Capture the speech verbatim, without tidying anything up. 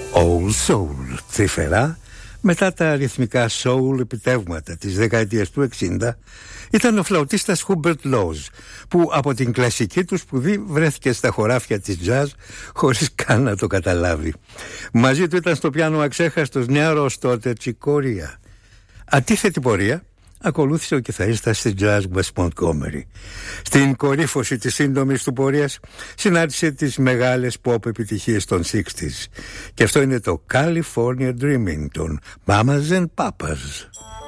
Old Soul, τρυφερά, μετά τα ρυθμικά soul επιτεύγματα της δεκαετίας του εξήντα, ήταν ο φλαουτίστας Hubert Laws, που από την κλασική του σπουδή βρέθηκε στα χωράφια της jazz χωρίς καν να το καταλάβει. Μαζί του ήταν στο πιάνο αξέχαστος νεαρός τότε Τσικόρια. Αντίθετη πορεία ακολούθησε ο κιθαρίστας της jazz Wes Montgomery. Στην κορύφωση της σύντομης του πορείας συνάντησε τις μεγάλες pop επιτυχίες των εξήντα. Και αυτό είναι το California Dreaming των Mamas and Papas.